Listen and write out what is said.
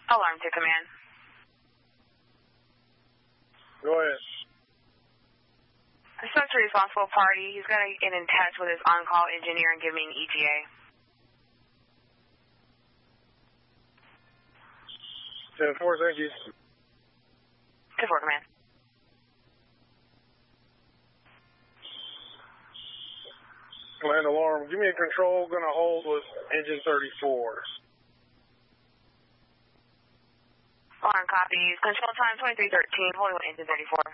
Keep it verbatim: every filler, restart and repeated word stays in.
Alarm to command. Go ahead. I spoke to the responsible party. He's going to get in touch with his on-call engineer and give me an E T A. ten four, thank you. ten four, command. Land alarm. Give me a control. Going to hold with engine thirty-four. Alarm copies. Control time twenty-three thirteen. Holding with engine thirty-four.